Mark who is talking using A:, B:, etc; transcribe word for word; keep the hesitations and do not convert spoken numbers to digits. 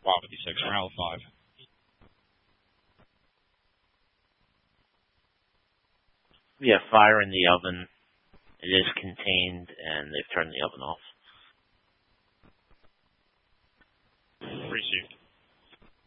A: five fifty-six for L five.
B: Yeah, fire in the oven. It is contained, and they've turned the oven off.
A: Received.